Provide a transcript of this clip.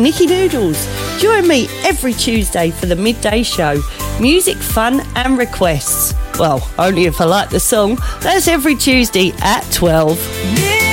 Nikki Noodles. Join me every Tuesday for the midday show. Music, fun and requests. Well, only if I like the song. That's every Tuesday at 12.